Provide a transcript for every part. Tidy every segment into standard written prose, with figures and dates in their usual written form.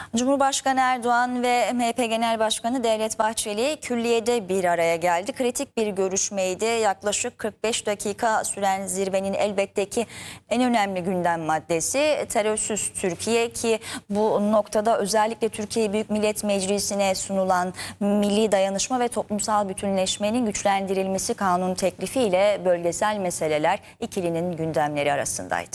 Cumhurbaşkanı Erdoğan ve MHP Genel Başkanı Devlet Bahçeli külliyede bir araya geldi. Kritik bir görüşmeydi. Yaklaşık 45 dakika süren zirvenin elbette ki en önemli gündem maddesi terörsüz Türkiye, ki bu noktada özellikle Türkiye Büyük Millet Meclisi'ne sunulan milli dayanışma ve toplumsal bütünleşmenin güçlendirilmesi kanun teklifiyle bölgesel meseleler ikilinin gündemleri arasındaydı.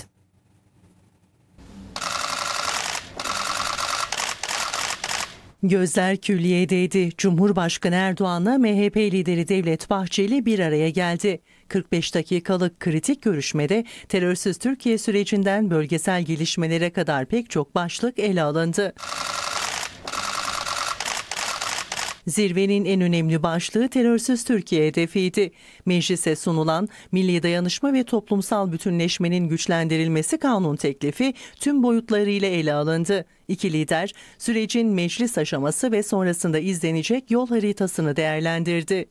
Gözler külliyedeydi. Cumhurbaşkanı Erdoğan'la MHP lideri Devlet Bahçeli bir araya geldi. 45 dakikalık kritik görüşmede terörsüz Türkiye sürecinden bölgesel gelişmelere kadar pek çok başlık ele alındı. Zirvenin en önemli başlığı terörsüz Türkiye hedefiydi. Meclise sunulan milli dayanışma ve toplumsal bütünleşmenin güçlendirilmesi kanun teklifi tüm boyutlarıyla ele alındı. İki lider sürecin meclis aşaması ve sonrasında izlenecek yol haritasını değerlendirdi.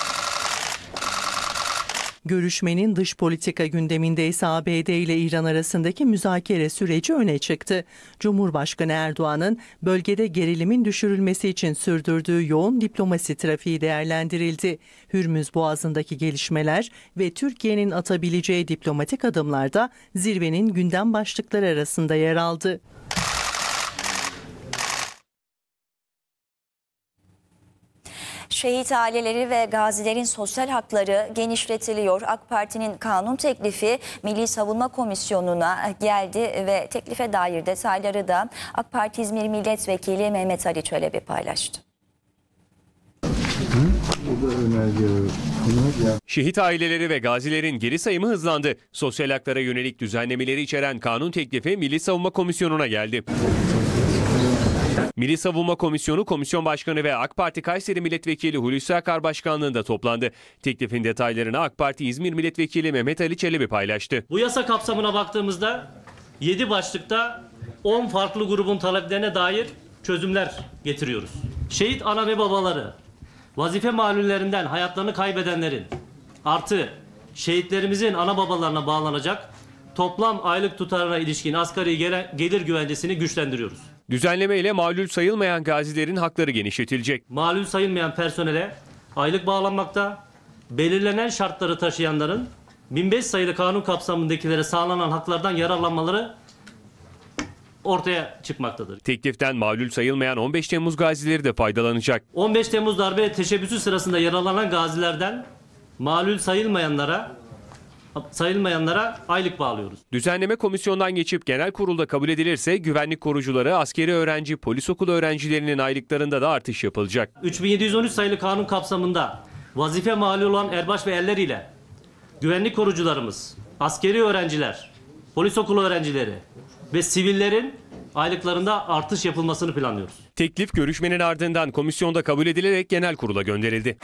Görüşmenin dış politika gündeminde ise ABD ile İran arasındaki müzakere süreci öne çıktı. Cumhurbaşkanı Erdoğan'ın bölgede gerilimin düşürülmesi için sürdürdüğü yoğun diplomasi trafiği değerlendirildi. Hürmüz Boğazı'ndaki gelişmeler ve Türkiye'nin atabileceği diplomatik adımlar da zirvenin gündem başlıkları arasında yer aldı. Şehit aileleri ve gazilerin sosyal hakları genişletiliyor. AK Parti'nin kanun teklifi Milli Savunma Komisyonu'na geldi ve teklife dair detayları da AK Parti İzmir Milletvekili Mehmet Ali Çelebi paylaştı. Şehit aileleri ve gazilerin geri sayımı hızlandı. Sosyal haklara yönelik düzenlemeleri içeren kanun teklifi Milli Savunma Komisyonu'na geldi. Milli Savunma Komisyonu, Komisyon Başkanı ve AK Parti Kayseri Milletvekili Hulusi Akar Başkanlığı'nda toplandı. Teklifin detaylarını AK Parti İzmir Milletvekili Mehmet Ali Çelebi paylaştı. Bu yasa kapsamına baktığımızda 7 başlıkta 10 farklı grubun taleplerine dair çözümler getiriyoruz. Şehit ana ve babaları, vazife malullerinden hayatlarını kaybedenlerin artı şehitlerimizin ana babalarına bağlanacak toplam aylık tutarına ilişkin asgari gelir güvencesini güçlendiriyoruz. Düzenleme ile malul sayılmayan gazilerin hakları genişletilecek. Malul sayılmayan personele aylık bağlanmakta, belirlenen şartları taşıyanların 1005 sayılı kanun kapsamındakilere sağlanan haklardan yararlanmaları ortaya çıkmaktadır. Tekliften malul sayılmayan 15 Temmuz gazileri de faydalanacak. 15 Temmuz darbe teşebbüsü sırasında yaralanan gazilerden malul sayılmayanlara aylık bağlıyoruz. Düzenleme komisyondan geçip genel kurulda kabul edilirse güvenlik korucuları, askeri öğrenci, polis okulu öğrencilerinin aylıklarında da artış yapılacak. 3713 sayılı kanun kapsamında vazife malul olan erbaş ve erler ile güvenlik korucularımız, askeri öğrenciler, polis okulu öğrencileri ve sivillerin aylıklarında artış yapılmasını planlıyoruz. Teklif görüşmenin ardından komisyonda kabul edilerek genel kurula gönderildi.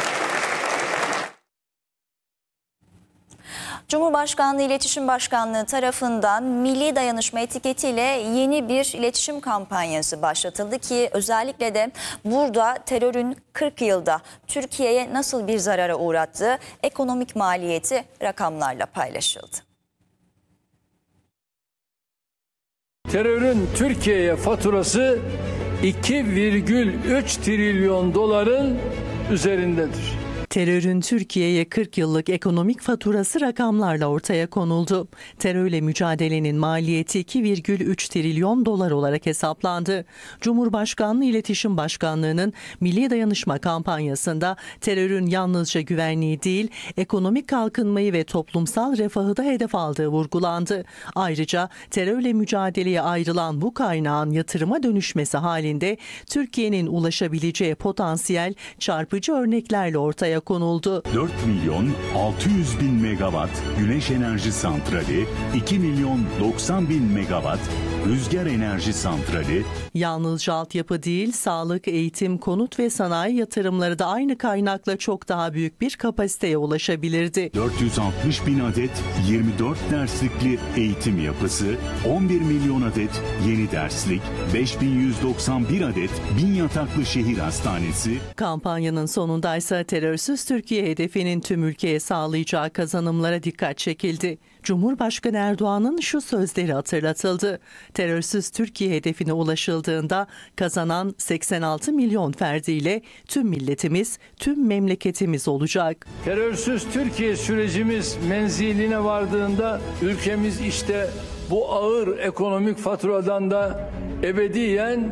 Cumhurbaşkanlığı İletişim Başkanlığı tarafından milli dayanışma etiketiyle yeni bir iletişim kampanyası başlatıldı ki özellikle de burada terörün 40 yılda Türkiye'ye nasıl bir zarara uğrattığı, ekonomik maliyeti rakamlarla paylaşıldı. Terörün Türkiye'ye faturası 2,3 trilyon doların üzerindedir. Terörün Türkiye'ye 40 yıllık ekonomik faturası rakamlarla ortaya konuldu. Terörle mücadelenin maliyeti 2,3 trilyon dolar olarak hesaplandı. Cumhurbaşkanlığı İletişim Başkanlığı'nın Milli Dayanışma kampanyasında terörün yalnızca güvenliği değil, ekonomik kalkınmayı ve toplumsal refahı da hedef aldığı vurgulandı. Ayrıca terörle mücadeleye ayrılan bu kaynağın yatırıma dönüşmesi halinde Türkiye'nin ulaşabileceği potansiyel çarpıcı örneklerle ortaya konuldu. 4 milyon 600 bin megawatt güneş enerji santrali, 2 milyon 90 bin megawatt rüzgar enerji santrali. Yalnızca altyapı değil, sağlık, eğitim, konut ve sanayi yatırımları da aynı kaynakla çok daha büyük bir kapasiteye ulaşabilirdi. 460 bin adet 24 derslikli eğitim yapısı, 11 milyon adet yeni derslik, 5191 adet 1000 yataklı şehir hastanesi. Kampanyanın sonundaysa terörsüz Terörsüz Türkiye hedefinin tüm ülkeye sağlayacağı kazanımlara dikkat çekildi. Cumhurbaşkanı Erdoğan'ın şu sözleri hatırlatıldı. Terörsüz Türkiye hedefine ulaşıldığında kazanan 86 milyon ferdiyle tüm milletimiz, tüm memleketimiz olacak. Terörsüz Türkiye sürecimiz menziline vardığında ülkemiz işte bu ağır ekonomik faturadan da ebediyen